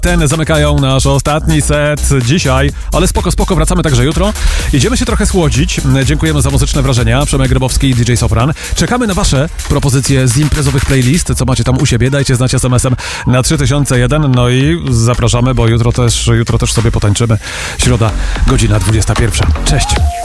Ten zamykają nasz ostatni set dzisiaj, ale spoko, wracamy także jutro. Idziemy się trochę schłodzić. Dziękujemy za muzyczne wrażenia. Przemek Grabowski i DJ Sofran. Czekamy na wasze propozycje z imprezowych playlist, co macie tam u siebie. Dajcie znać SMS-em na 3001. No i zapraszamy, bo jutro też sobie potańczymy. Środa, godzina 21. Cześć.